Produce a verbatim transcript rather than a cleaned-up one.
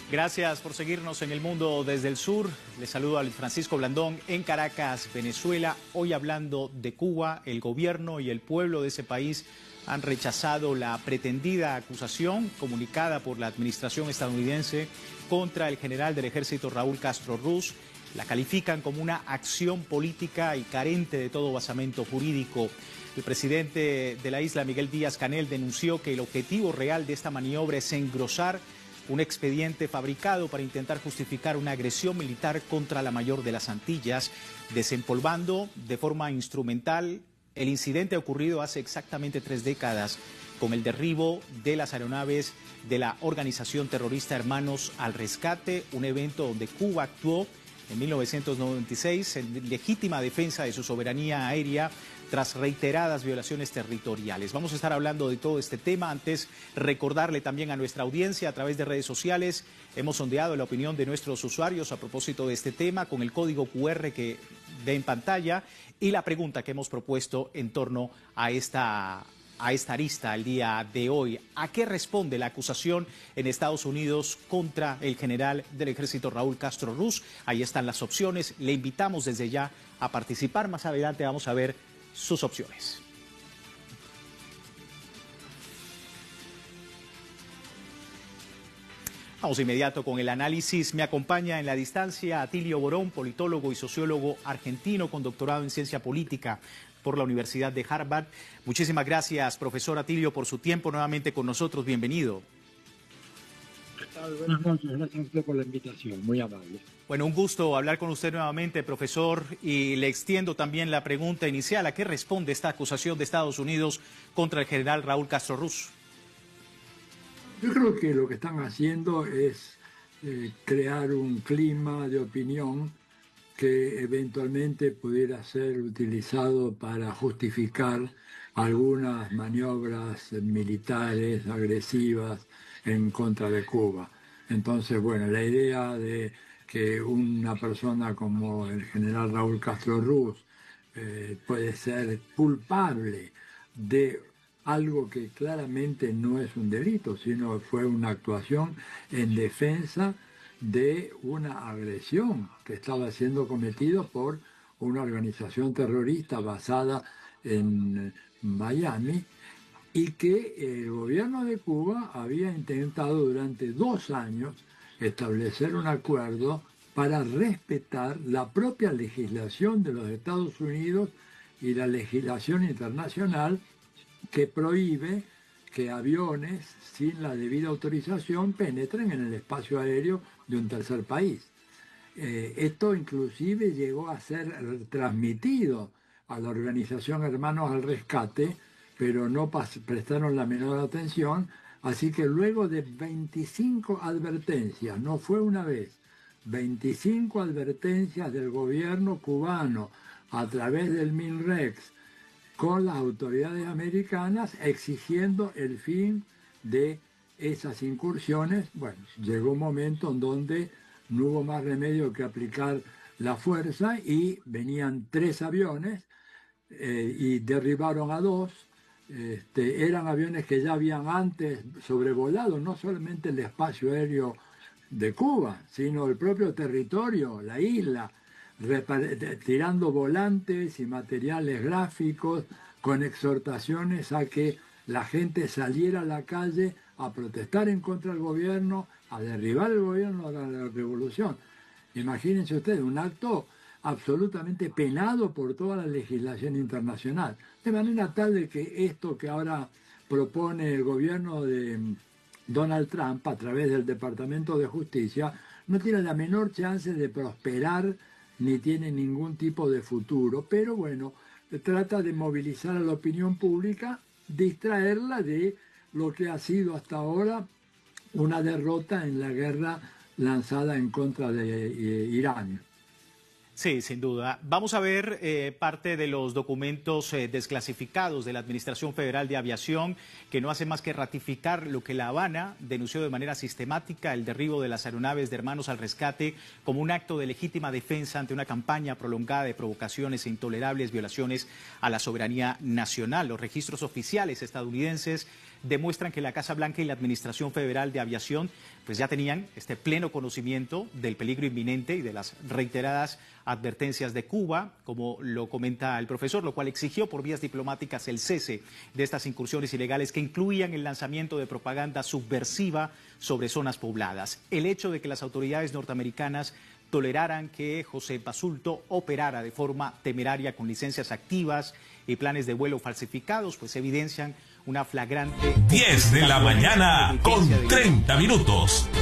Gracias por seguirnos en El Mundo desde el Sur. Les saludo a Luis Francisco Blandón en Caracas, Venezuela. Hoy hablando de Cuba, el gobierno y el pueblo de ese país han rechazado la pretendida acusación comunicada por la administración estadounidense contra el general del ejército Raúl Castro Ruz. La califican como una acción política y carente de todo basamento jurídico. El presidente de la isla, Miguel Díaz-Canel, denunció que el objetivo real de esta maniobra es engrosar un expediente fabricado para intentar justificar una agresión militar contra la mayor de las Antillas, desempolvando de forma instrumental el incidente ocurrido hace exactamente tres décadas con el derribo de las aeronaves de la organización terrorista Hermanos al Rescate, un evento donde Cuba actuó en mil novecientos noventa y seis en legítima defensa de su soberanía aérea tras reiteradas violaciones territoriales. Vamos a estar hablando de todo este tema. Antes, recordarle también a nuestra audiencia a través de redes sociales. Hemos sondeado la opinión de nuestros usuarios a propósito de este tema con el código cu erre que ve en pantalla y la pregunta que hemos propuesto en torno a esta a esta arista el día de hoy. ¿A qué responde la acusación en Estados Unidos contra el general del ejército Raúl Castro Ruz? Ahí están las opciones. Le invitamos desde ya a participar. Más adelante vamos a ver sus opciones. Vamos de inmediato con el análisis. Me acompaña en la distancia Atilio Borón, politólogo y sociólogo argentino con doctorado en ciencia política por la Universidad de Harvard. Muchísimas gracias, profesor Atilio, por su tiempo nuevamente con nosotros. Bienvenido. Buenas noches, gracias a usted por la invitación, muy amable. Bueno, un gusto hablar con usted nuevamente, profesor, y le extiendo también la pregunta inicial. ¿A qué responde esta acusación de Estados Unidos contra el general Raúl Castro Ruz? Yo creo que lo que están haciendo es eh, crear un clima de opinión que eventualmente pudiera ser utilizado para justificar algunas maniobras militares agresivas en contra de Cuba. Entonces, bueno, la idea de que una persona como el general Raúl Castro Ruz eh, puede ser culpable de algo que claramente no es un delito, sino fue una actuación en defensa de una agresión que estaba siendo cometido por una organización terrorista basada en Miami y que el gobierno de Cuba había intentado durante dos años establecer un acuerdo para respetar la propia legislación de los Estados Unidos y la legislación internacional que prohíbe que aviones sin la debida autorización penetren en el espacio aéreo de un tercer país. Eh, esto inclusive llegó a ser transmitido a la organización Hermanos al Rescate, pero no prestaron la menor atención, así que luego de veinticinco advertencias, no fue una vez, veinticinco advertencias del gobierno cubano a través del MINREX con las autoridades americanas exigiendo el fin de esas incursiones, bueno, llegó un momento en donde no hubo más remedio que aplicar la fuerza y venían tres aviones eh, y derribaron a dos. Este, eran aviones que ya habían antes sobrevolado no solamente el espacio aéreo de Cuba, sino el propio territorio, la isla, tirando volantes y materiales gráficos con exhortaciones a que la gente saliera a la calle a protestar en contra del gobierno, a derribar el gobierno de la revolución. Imagínense ustedes, un acto absolutamente penado por toda la legislación internacional. De manera tal de que esto que ahora propone el gobierno de Donald Trump a través del Departamento de Justicia no tiene la menor chance de prosperar ni tiene ningún tipo de futuro, pero bueno, trata de movilizar a la opinión pública, distraerla de lo que ha sido hasta ahora una derrota en la guerra lanzada en contra de eh, Irán. Sí, sin duda. Vamos a ver eh, parte de los documentos eh, desclasificados de la Administración Federal de Aviación, que no hace más que ratificar lo que La Habana denunció de manera sistemática, el derribo de las aeronaves de Hermanos al Rescate, como un acto de legítima defensa ante una campaña prolongada de provocaciones e intolerables violaciones a la soberanía nacional. Los registros oficiales estadounidenses demuestran que la Casa Blanca y la Administración Federal de Aviación pues ya tenían este pleno conocimiento del peligro inminente y de las reiteradas advertencias de Cuba, como lo comenta el profesor, lo cual exigió por vías diplomáticas el cese de estas incursiones ilegales que incluían el lanzamiento de propaganda subversiva sobre zonas pobladas. El hecho de que las autoridades norteamericanas toleraran que José Basulto operara de forma temeraria con licencias activas y planes de vuelo falsificados, pues evidencian una flagrante... diez de la mañana con treinta minutos.